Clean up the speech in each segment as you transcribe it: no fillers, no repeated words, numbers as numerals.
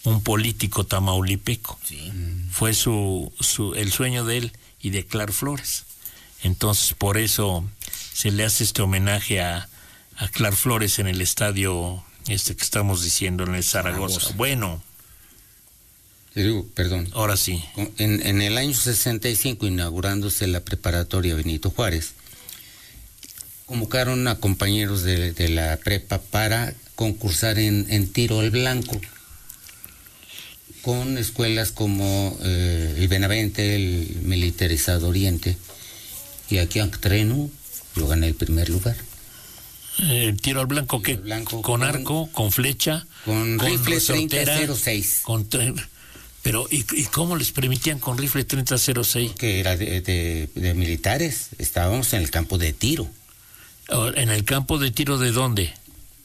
un político tamaulipeco. Sí. Fue el sueño de él y de Clark Flores. Entonces, por eso se le hace este homenaje a Clark Flores en el estadio que estamos diciendo, en el Zaragoza. Bueno. Perdón. Ahora sí. En el año 65, inaugurándose la preparatoria Benito Juárez, convocaron a compañeros de la prepa para concursar en tiro al blanco, con escuelas como el Benavente, el Militarizado Oriente, y aquí en Trenu yo gané el primer lugar. Tiro al blanco, ¿qué? Con arco, con flecha, con rifle resortera, 30-06. Pero, ¿y cómo les permitían con rifle 30-06? Que era de militares. Estábamos en el campo de tiro. ¿En el campo de tiro de dónde?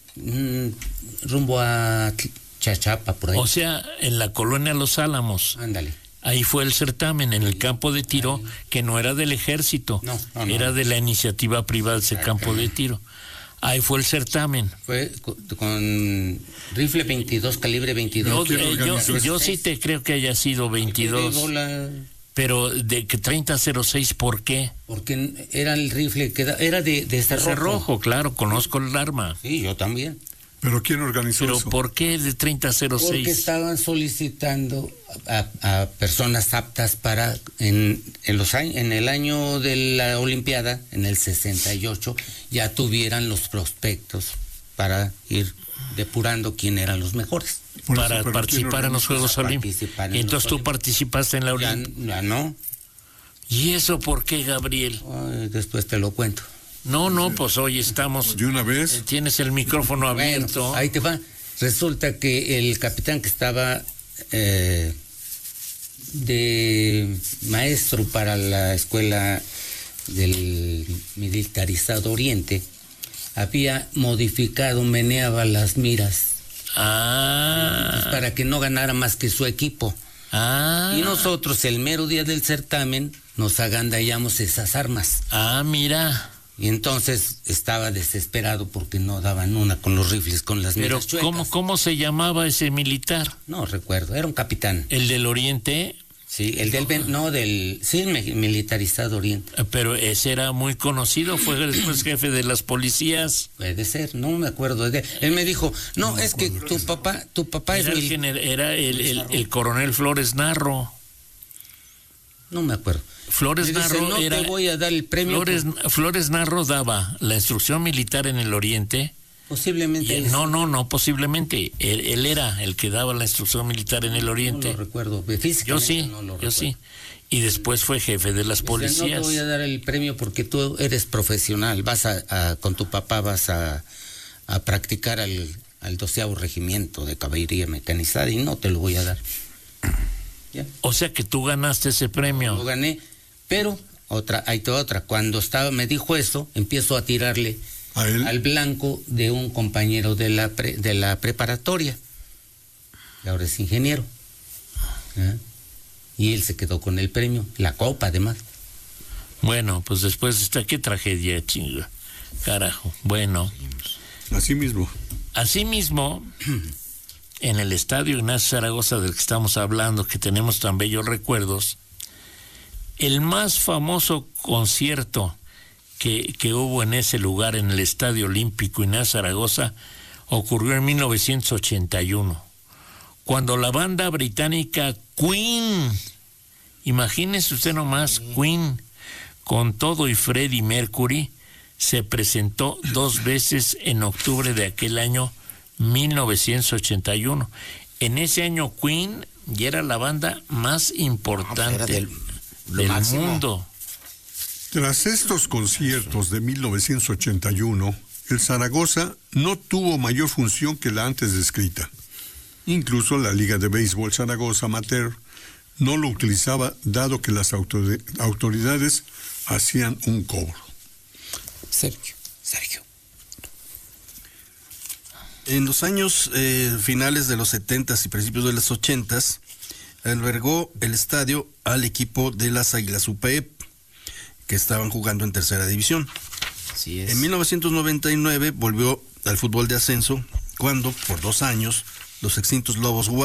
Rumbo a Chachapa, por ahí. O sea, en la colonia Los Álamos. Ándale. Ahí fue el certamen, en el campo de tiro, que no era del ejército, era de la iniciativa privada, ese campo de tiro. Ahí fue el certamen. Fue con rifle 22, calibre 22. Yo sí te creo que haya sido 22. Pero de que 30-06, ¿por qué? Porque era el rifle que era de cerrojo, claro, conozco el arma. Sí, yo también. ¿Pero quién organizó eso? ¿Pero por qué de 30-06? Porque estaban solicitando a personas aptas para en el año de la Olimpiada, en el 68, ya tuvieran los prospectos para ir depurando quién eran los mejores. Para participar en los Juegos Olímpicos. Y entonces tú participaste en la Olimpiada. Ya no. ¿Y eso por qué, Gabriel? Después te lo cuento. No, pues hoy estamos... ¿De una vez? Tienes el micrófono abierto. Bueno, ahí te va. Resulta que el capitán que estaba de maestro para la escuela del Militarizado Oriente había modificado, meneaba las miras. Para que no ganara más que su equipo. Y nosotros, el mero día del certamen, nos agandallamos esas armas. Mira. Y entonces estaba desesperado porque no daban una con los rifles, con las miras chuecas. Pero ¿cómo se llamaba ese militar? No recuerdo, era un capitán. ¿El del Oriente? Sí, Militarizado Oriente. Pero ese era muy conocido, fue después jefe de las policías. Puede ser, no me acuerdo de él. Él me dijo, es que tu papá era era el coronel Flores Narro. No me acuerdo. Flores Narro te voy a dar el premio. Flores Narro daba la instrucción militar en el Oriente. Posiblemente. No, posiblemente. Él era el que daba la instrucción militar en el Oriente. No lo recuerdo. Yo sí. Y después fue jefe de las policías. No te voy a dar el premio porque tú eres profesional. Vas con tu papá vas a practicar al 12º Regimiento de Caballería Mecanizada y no te lo voy a dar. ¿Ya? O sea que tú ganaste ese premio. Lo gané, pero ahí te otra. Cuando me dijo eso, empiezo a tirarle al blanco de un compañero de la preparatoria. Y ahora es ingeniero. Y él se quedó con el premio, la copa además. Bueno, pues después qué tragedia, chinga. Carajo. Bueno. Así mismo, en el estadio Ignacio Zaragoza del que estamos hablando, que tenemos tan bellos recuerdos, el más famoso concierto que hubo en ese lugar, en el Estadio Olímpico Ignacio Zaragoza, ocurrió en 1981, cuando la banda británica Queen, imagínese usted nomás, Queen, con todo y Freddie Mercury, se presentó 2 veces en octubre de aquel año 1981. En ese año Queen ya era la banda más importante del mundo. Tras estos conciertos de 1981, el Zaragoza no tuvo mayor función que la antes descrita. Incluso la Liga de Béisbol Zaragoza Amateur no lo utilizaba, dado que las autoridades hacían un cobro. Sergio. En los años finales de los 70s y principios de los 80s, albergó el estadio al equipo de las Águilas UPEP, que estaban jugando en tercera división. Así es. En 1999 volvió al fútbol de ascenso, cuando, por 2 años, los extintos Lobos